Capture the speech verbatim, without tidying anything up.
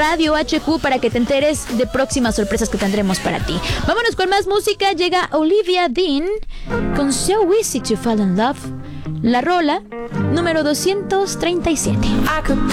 Radio H Q para que te enteres de próximas sorpresas que tendremos para ti. Vámonos con más música. Llega Olivia Dean con So Easy to Fall in Love. La rola número doscientos treinta y siete. I could